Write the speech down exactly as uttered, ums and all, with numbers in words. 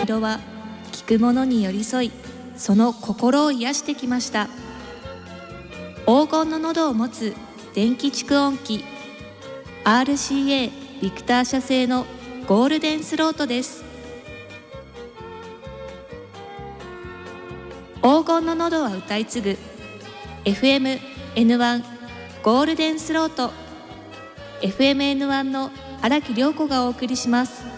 色は聞く者に寄り添い、その心を癒してきました。黄金の喉を持つ電気蓄音機 アールシーエー ビクター社製のゴールデンスロートです。黄金の喉は歌い継ぐ エフエムエヌワン ゴールデンスロート。 エフエムエヌワン の荒木涼子がお送りします。